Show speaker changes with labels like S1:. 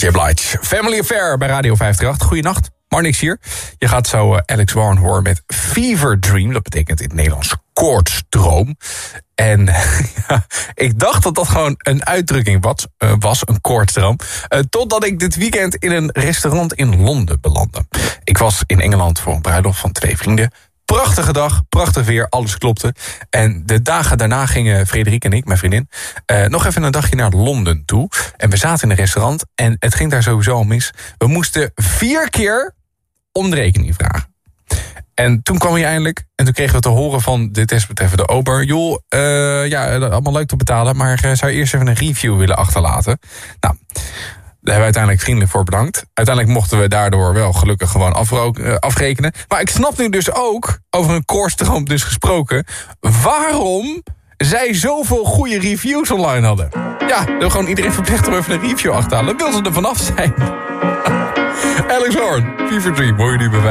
S1: J. Blige. Family Affair bij Radio 538. Goeienacht, Marnix hier. Je gaat zo Alex Warren horen met Fever Dream. Dat betekent in het Nederlands koortsdroom. En ja, ik dacht dat dat gewoon een uitdrukking was, een koortsdroom. Totdat ik dit weekend in een restaurant in Londen belandde. Ik was in Engeland voor een bruiloft van 2 vrienden. Prachtige dag, prachtig weer, alles klopte. En de dagen daarna gingen Frederik en ik, mijn vriendin, nog even een dagje naar Londen toe. En we zaten in een restaurant en het ging daar sowieso al mis. We moesten 4 keer om de rekening vragen. En toen kwam hij eindelijk en toen kregen we te horen van de desbetreffende ober. Joh, allemaal leuk te betalen, maar zou je eerst even een review willen achterlaten? Nou, daar hebben we uiteindelijk vriendelijk voor bedankt. Uiteindelijk mochten we daardoor wel gelukkig gewoon afrekenen. Maar ik snap nu dus ook, over een koortsdroom dus gesproken, waarom zij zoveel goede reviews online hadden. Ja, wil gewoon iedereen verplicht om even een review achterhalen. Dan wil ze er vanaf zijn. Alex Horn, Fever Dream, hoor je nu bij mij.